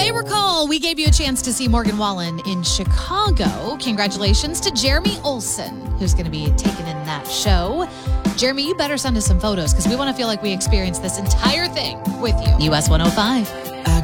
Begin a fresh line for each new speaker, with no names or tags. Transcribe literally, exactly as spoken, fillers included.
may recall we gave you a chance to see Morgan Wallen in Chicago. Congratulations to Jeremy Olson, who's going to be taking in that show. Jeremy, you better send us some photos because we want to feel like we experienced this entire thing with you. U S one oh five.